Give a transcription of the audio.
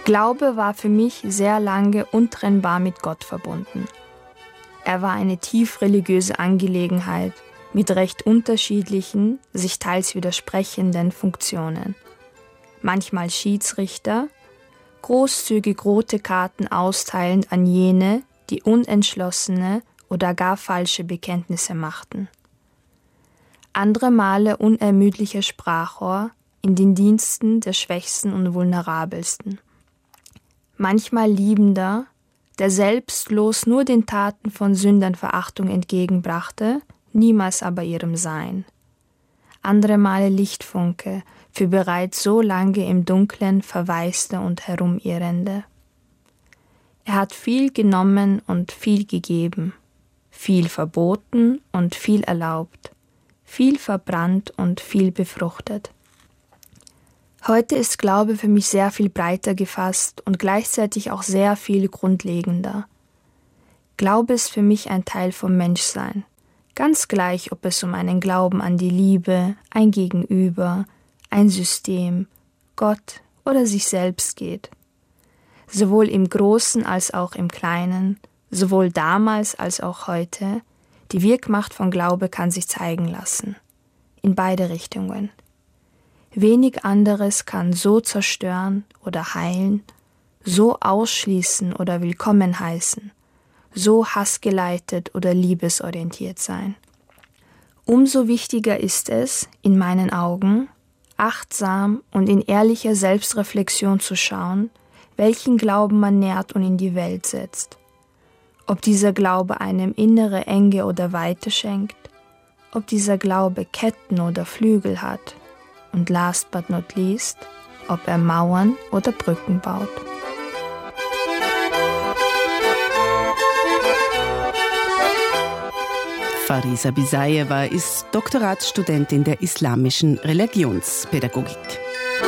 Glaube war für mich sehr lange untrennbar mit Gott verbunden. Er war eine tief religiöse Angelegenheit mit recht unterschiedlichen, sich teils widersprechenden Funktionen. Manchmal Schiedsrichter, großzügig rote Karten austeilend an jene, die unentschlossene oder gar falsche Bekenntnisse machten. Andere Male unermüdlicher Sprachrohr in den Diensten der Schwächsten und Vulnerabelsten. Manchmal liebender, der selbstlos nur den Taten von Sündern Verachtung entgegenbrachte, niemals aber ihrem Sein. Andere Male Lichtfunke für bereits so lange im Dunklen Verwaiste und Herumirrende. Er hat viel genommen und viel gegeben, viel verboten und viel erlaubt, viel verbrannt und viel befruchtet. Heute ist Glaube für mich sehr viel breiter gefasst und gleichzeitig auch sehr viel grundlegender. Glaube ist für mich ein Teil vom Menschsein. Ganz gleich, ob es um einen Glauben an die Liebe, ein Gegenüber, ein System, Gott oder sich selbst geht. Sowohl im Großen als auch im Kleinen, sowohl damals als auch heute, die Wirkmacht von Glaube kann sich zeigen lassen. In beide Richtungen. Wenig anderes kann so zerstören oder heilen, so ausschließen oder willkommen heißen, so hassgeleitet oder liebesorientiert sein. Umso wichtiger ist es, in meinen Augen, achtsam und in ehrlicher Selbstreflexion zu schauen, welchen Glauben man nährt und in die Welt setzt. Ob dieser Glaube einem innere Enge oder Weite schenkt, ob dieser Glaube Ketten oder Flügel hat und last but not least, ob er Mauern oder Brücken baut. Farisa Bisaeva ist Doktoratsstudentin der islamischen Religionspädagogik.